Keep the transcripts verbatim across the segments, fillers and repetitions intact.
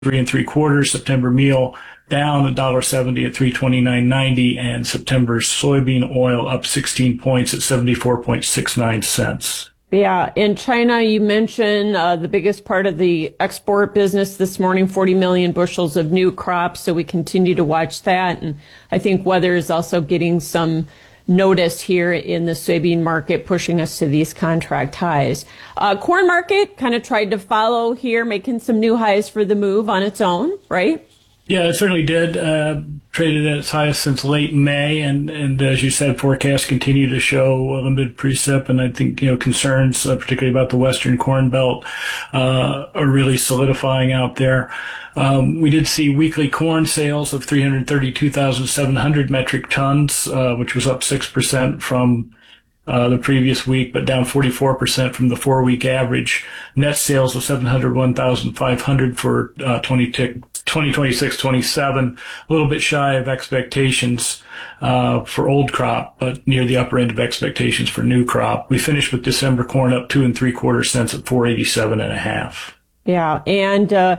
three and three quarters. September meal down one dollar seventy at three twenty-nine ninety, and September's soybean oil up sixteen points at seventy-four point six nine cents. Yeah, in China, you mentioned uh, the biggest part of the export business this morning, forty million bushels of new crops. So we continue to watch that. And I think weather is also getting some notice here in the soybean market, pushing us to these contract highs. Uh, corn market kind of tried to follow here, making some new highs for the move on its own, right? Yeah, it certainly did. Uh, traded at its highest since late May, and, and as you said, forecasts continue to show a limited precip, and I think, you know, concerns, uh, particularly about the Western Corn Belt, uh, are really solidifying out there. Um, we did see weekly corn sales of three hundred thirty-two thousand seven hundred metric tons, uh, which was up six percent from Uh, the previous week, but down forty-four percent from the four-week average. Net sales of seven hundred one thousand five hundred for uh, twenty twenty-six twenty-seven, a little bit shy of expectations uh, for old crop, but near the upper end of expectations for new crop. We finished with December corn up two and three quarter cents at four eighty-seven and a half. Yeah, and uh,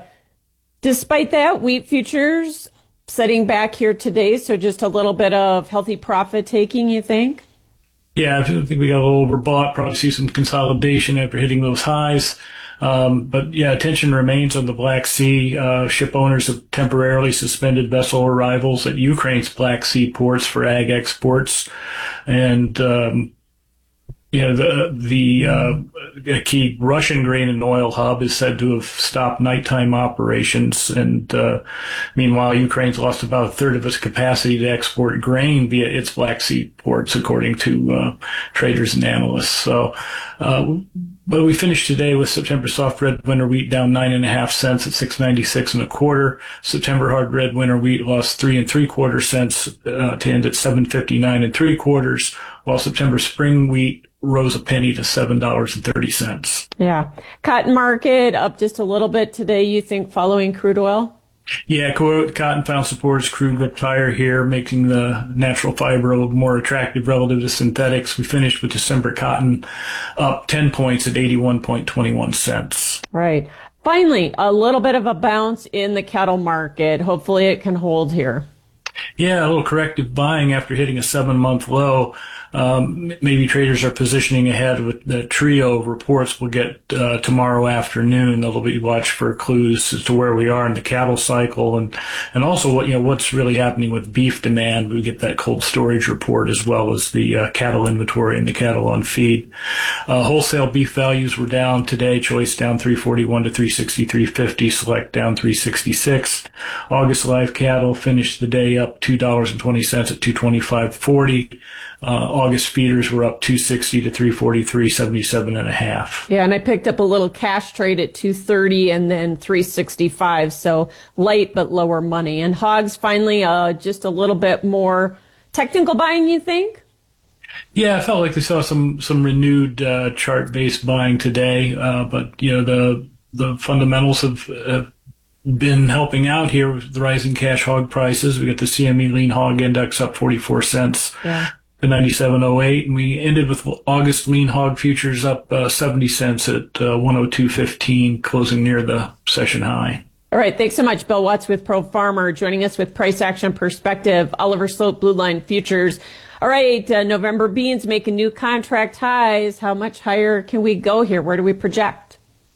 despite that, wheat futures setting back here today, so just a little bit of healthy profit taking, you think? Yeah, I think we got a little overbought. Probably see some consolidation after hitting those highs. Um, but yeah, attention remains on the Black Sea. Uh, ship owners have temporarily suspended vessel arrivals at Ukraine's Black Sea ports for ag exports. And, um, you know, the, the, uh, key Russian grain and oil hub is said to have stopped nighttime operations. And, uh, meanwhile, Ukraine's lost about a third of its capacity to export grain via its Black Sea ports, according to, uh, traders and analysts. So, uh, but we finished today with September soft red winter wheat down nine and a half cents at six ninety-six and a quarter. September hard red winter wheat lost three and three quarter cents, uh, to end at seven fifty-nine and three quarters, while September spring wheat rose a penny to seven dollars and thirty cents. Yeah. Cotton market up just a little bit today, you think, following crude oil? Yeah, cotton found support as crude looked higher here, making the natural fiber a little more attractive relative to synthetics. We finished with December cotton up ten points at eighty-one point two one cents. Right. Finally, a little bit of a bounce in the cattle market. Hopefully it can hold here. Yeah, a little corrective buying after hitting a seven-month low. Um, maybe traders are positioning ahead with the trio of reports we'll get uh, tomorrow afternoon. They'll be watch for clues as to where we are in the cattle cycle, and and also what you know what's really happening with beef demand. We get that cold storage report as well as the uh, cattle inventory and the cattle on feed. Uh, wholesale beef values were down today. Choice down three forty-one to three sixty-three fifty. Select down three sixty-six. August live cattle finished the day up two dollars and twenty cents at two twenty-five forty. Uh, August feeders were up two sixty to three forty-three seventy-seven and a half. Yeah, and I picked up a little cash trade at two thirty and then three sixty-five, so light but lower money. And hogs finally uh, just a little bit more technical buying, you think? Yeah, I felt like we saw some some renewed uh, chart-based buying today, uh, but you know the the fundamentals have. Uh, been helping out here with the rising cash hog prices. We got the C M E lean hog index up forty-four cents. Yeah. To ninety-seven oh eight, and we ended with August lean hog futures up uh, seventy cents at uh, one oh two fifteen, closing near the session high. All right, thanks so much, Bill Watts with Pro Farmer, joining us with price action perspective. Oliver Sloat, Blue Line Futures. All right, uh, November beans making new contract highs. How much higher can we go here? Where do we project?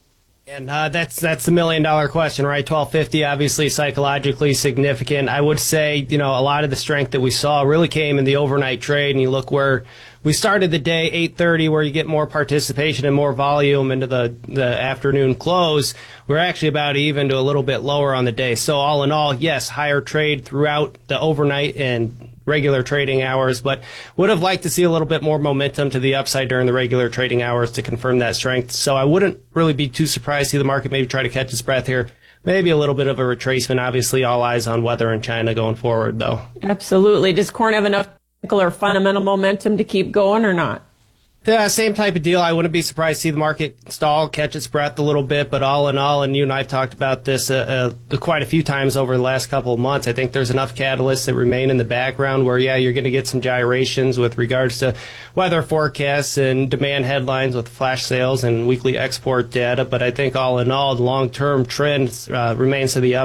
And uh, that's that's the million dollar question, right? twelve fifty, obviously psychologically significant. I would say, you know, a lot of the strength that we saw really came in the overnight trade. And you look where we started the day, eight thirty, where you get more participation and more volume into the, the afternoon close. We're actually about even to a little bit lower on the day. So all in all, yes, higher trade throughout the overnight and regular trading hours, but would have liked to see a little bit more momentum to the upside during the regular trading hours to confirm that strength. So I wouldn't really be too surprised to see the market maybe try to catch its breath here. Maybe a little bit of a retracement. Obviously, all eyes on weather in China going forward, though. Absolutely. Does corn have enough technical or fundamental momentum to keep going or not? Yeah, same type of deal. I wouldn't be surprised to see the market stall, catch its breath a little bit, but all in all, and you and I have talked about this uh, uh, quite a few times over the last couple of months, I think there's enough catalysts that remain in the background where, yeah, you're going to get some gyrations with regards to weather forecasts and demand headlines with flash sales and weekly export data, but I think all in all, the long-term trend uh, remains to the